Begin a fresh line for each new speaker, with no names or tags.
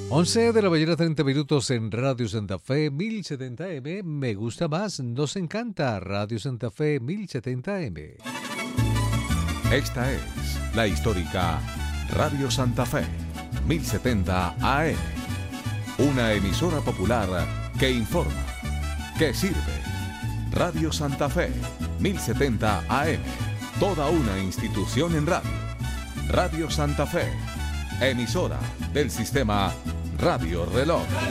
11 de la mañana, 30 minutos en Radio Santa Fe 1070M. Me gusta más, nos encanta. Radio Santa Fe 1070M.
Esta es la histórica Radio Santa Fe 1070 AM. Una emisora popular que informa, que sirve. Radio Santa Fe 1070 AM. Toda una institución en radio. Radio Santa Fe, emisora del sistema Radio Reloj.